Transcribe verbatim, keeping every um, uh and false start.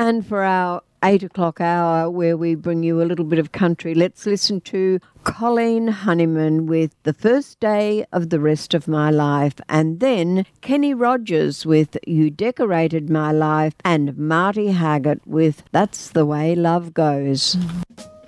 And for our eight o'clock hour, where we bring you a little bit of country, let's listen to Colleen Honeyman with The First Day of the Rest of My Life, and then Kenny Rogers with You Decorated My Life, and Marty Haggart with That's the Way Love Goes.